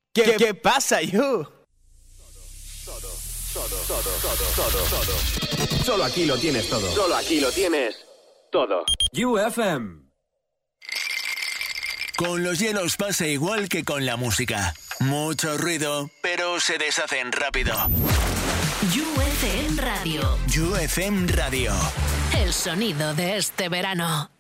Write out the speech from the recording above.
¿Qué pasa, you? Todo. Solo aquí lo tienes todo. Solo aquí lo tienes todo. UFM. Con los hielos pasa igual que con la música. Mucho ruido, pero se deshacen rápido. UFM Radio. UFM Radio. El sonido de este verano.